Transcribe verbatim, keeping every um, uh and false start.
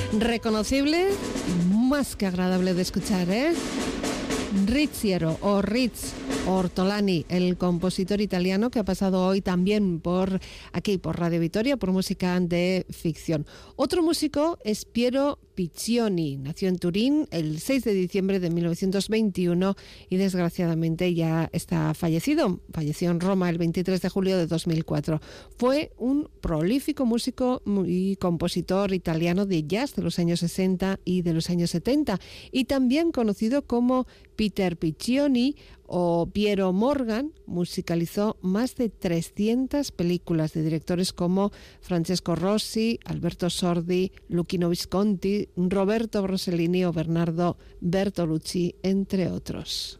Reconocible, más que agradable de escuchar, ¿eh? Rizziero o Riz Ortolani, el compositor italiano que ha pasado hoy también por aquí, por Radio Vitoria, por música de ficción. Otro músico es Piero Piccioni. Nació en Turín el seis de diciembre de mil novecientos veintiuno y desgraciadamente ya está fallecido. Falleció en Roma el veintitrés de julio de dos mil cuatro. Fue un prolífico músico y compositor italiano de jazz de los años sesenta y de los años setenta, y también conocido como Peter Piccioni o Piero Morgan. Musicalizó más de trescientas películas de directores como Francesco Rossi, Alberto Sordi, Luchino Visconti, Roberto Rossellini o Bernardo Bertolucci, entre otros.